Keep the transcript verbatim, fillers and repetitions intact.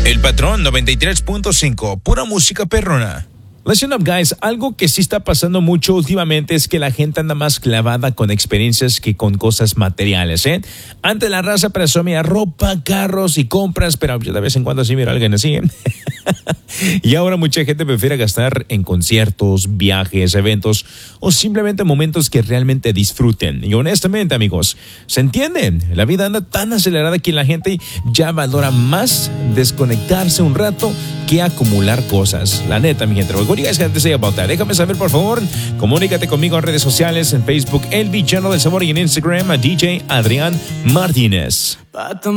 El Patrón noventa y tres punto cinco, pura música perrona. Listen up, guys. Algo que sí está pasando mucho últimamente es que la gente anda más clavada con experiencias que con cosas materiales, ¿eh? Antes la raza presumía ropa, carros y compras, pero de vez en cuando sí mira a alguien así, ¿eh? Y ahora mucha gente prefiere gastar en conciertos, viajes, eventos o simplemente momentos que realmente disfruten. Y honestamente, amigos, ¿se entiende? La vida anda tan acelerada que la gente ya valora más desconectarse un rato que acumular cosas. La neta, mi gente. What do you guys have to say about that? Déjame saber, por favor. Comunícate conmigo en redes sociales, en Facebook, El Villano del Sabor, y en Instagram a D J Adrián Martínez.